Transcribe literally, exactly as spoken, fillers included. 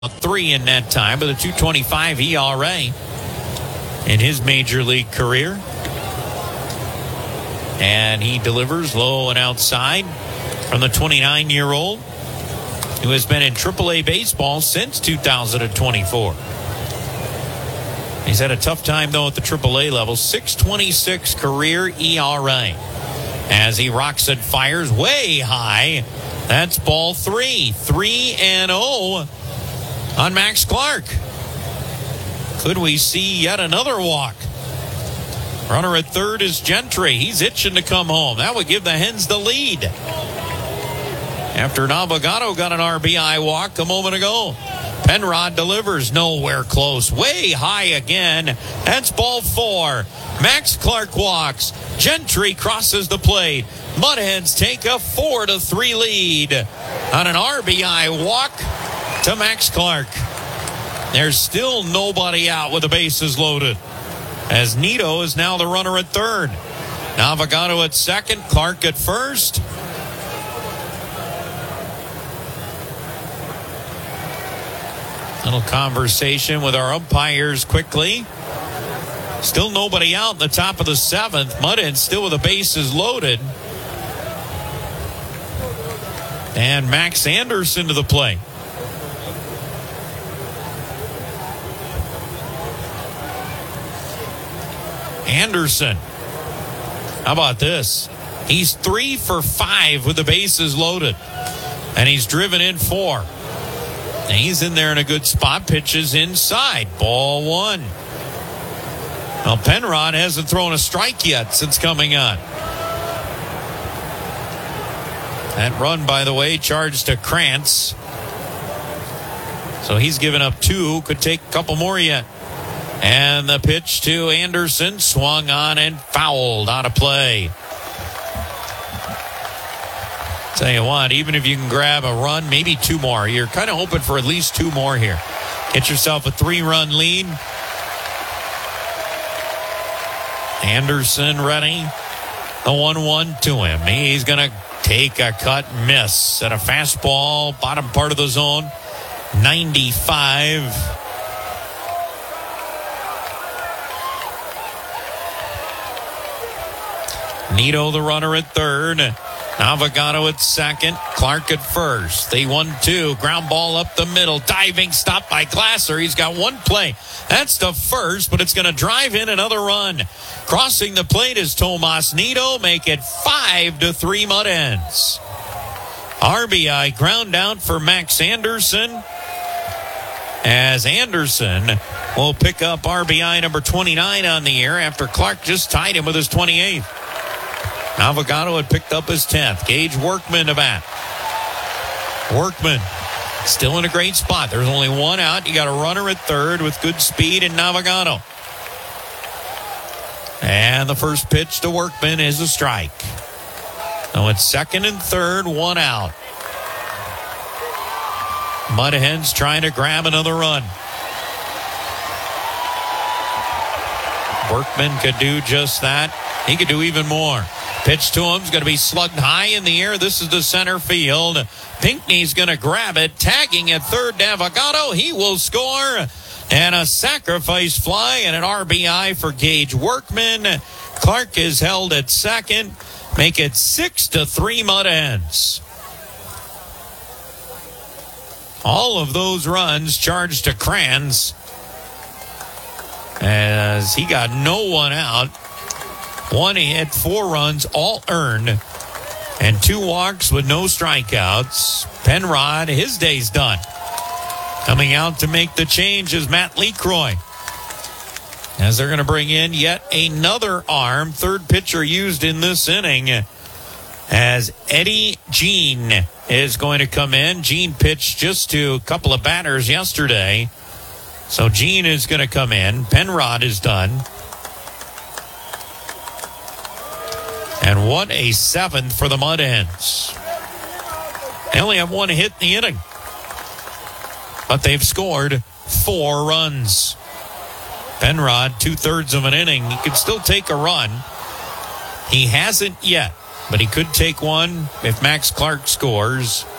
three in that time with a two twenty-five E R A in his major league career. And he delivers low and outside from the twenty-nine-year-old who has been in triple A baseball since two thousand twenty-four. He's had a tough time, though, at the triple A level. six twenty-six career E R A. As he rocks and fires way high. That's ball three. three and oh on Max Clark. Could we see yet another walk? Runner at third is Gentry. He's itching to come home. That would give the Hens the lead. After Navigado got an R B I walk a moment ago. Penrod delivers nowhere close. Way high again. That's ball four. Max Clark walks. Gentry crosses the plate. Mudhens take a four to three lead on an R B I walk to Max Clark. There's still nobody out with the bases loaded, as Nito is now the runner at third. Navigado at second, Clark at first. Little conversation with our umpires quickly. Still nobody out in the top of the seventh. Mudhens still with the bases loaded. And Max Anderson to the plate. Anderson. How about this? He's three for five with the bases loaded. And he's driven in four. And he's in there in a good spot. Pitches inside. Ball one. Well, Penrod hasn't thrown a strike yet since coming on. That run, by the way, charged to Krantz. So he's given up two. Could take a couple more yet. And the pitch to Anderson, swung on and fouled out of play. Tell you what, even if you can grab a run, maybe two more, you're kind of hoping for at least two more here. Get yourself a three-run lead. Anderson ready. The one one to him. He's going to take a cut miss at a fastball, bottom part of the zone, ninety-five. Nito the runner at third. Navigado at second. Clark at first. The one two. Ground ball up the middle. Diving stop by Glasser. He's got one play. That's the first, but it's going to drive in another run. Crossing the plate is Tomas Nito. Make it five to three Mudhens. R B I ground out for Max Anderson. As Anderson will pick up R B I number twenty-nine on the year after Clark just tied him with his twenty-eighth. Navigado had picked up his tenth. Gage Workman to bat. Workman still in a great spot. There's only one out. You got a runner at third with good speed in Navigado. And the first pitch to Workman is a strike. Now it's second and third, one out. Mudhens trying to grab another run. Workman could do just that. He could do even more. Pitch to him is going to be slugged high in the air. This is the center field. Pinckney's going to grab it. Tagging at third, Navigado. He will score. And a sacrifice fly and an R B I for Gage Workman. Clark is held at second. Make it six to three Mudhens. All of those runs charged to Krantz, as he got no one out. One hit, four runs, all earned, and two walks with no strikeouts. Penrod, his day's done. Coming out to make the change is Matt LeCroy, as they're going to bring in yet another arm. Third pitcher used in this inning, as Eddie Jean is going to come in. Jean pitched just to a couple of batters yesterday, so Jean is going to come in. Penrod is done. And what a seventh for the Mudhens. They only have one hit in the inning, but they've scored four runs. Penrod, two-thirds of an inning. He could still take a run. He hasn't yet, but he could take one if Max Clark scores.